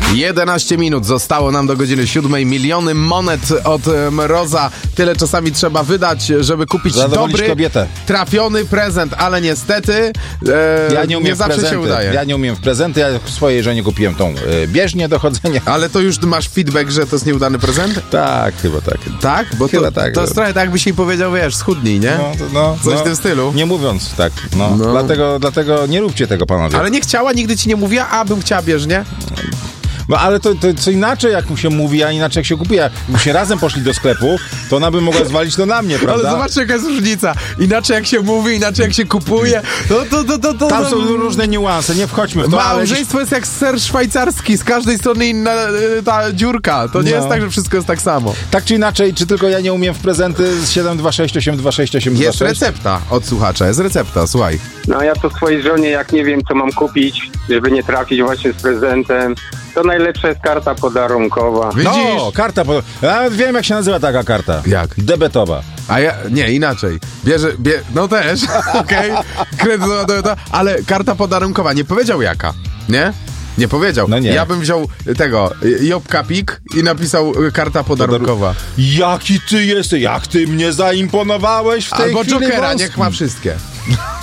11 minut zostało nam do godziny 7. Miliony monet od Mroza. Tyle czasami trzeba wydać, żeby kupić dobry, kobietę. trafiony prezent, ale niestety ja nie umiem zawsze prezenty. się udaje. Ja nie umiem w prezenty, ja swojej żonie kupiłem tą bieżnię do chodzenia. Ale to już masz feedback, że to jest nieudany prezent? Tak, chyba tak. Tak? Bo Chyba to, tak. to jest trochę tak, jakbyś jej powiedział, wiesz, schudnij, nie? Coś w tym stylu. Nie mówiąc tak, No. Dlatego nie róbcie tego, panowie. Ale nie chciała, nigdy ci nie mówiła, a bym chciała bieżnie? No ale to co inaczej jak mu się mówi, a inaczej jak się kupuje. Jakbyśmy razem poszli do sklepu, to ona by mogła zwalić to na mnie, prawda? Ale zobaczcie, jaka jest różnica. Inaczej jak się mówi, inaczej jak się kupuje. Tam są różne niuanse, nie wchodźmy w to, ale... Małżeństwo jest jak ser szwajcarski, z każdej strony inna ta dziurka. To nie jest tak, że wszystko jest tak samo. Tak czy inaczej, czy tylko ja nie umiem w prezenty z 726826826? Jest recepta od słuchacza, jest recepta, słuchaj. No ja to swojej żonie, jak nie wiem, co mam kupić, żeby nie trafić właśnie z prezentem, to najlepsza jest karta podarunkowa. Widzisz? No, karta, ja wiem jak się nazywa taka karta. Jak? Debetowa. A ja, nie, inaczej. No też, okej. Kredyt, ale karta podarunkowa, nie powiedział jaka, nie? Nie powiedział. No nie. Ja bym wziął tego, Jobka Pik i napisał karta podarunkowa. Jaki ty jesteś, jak ty mnie zaimponowałeś w tej Albo chwili Jokera, wąskim. niech ma wszystkie.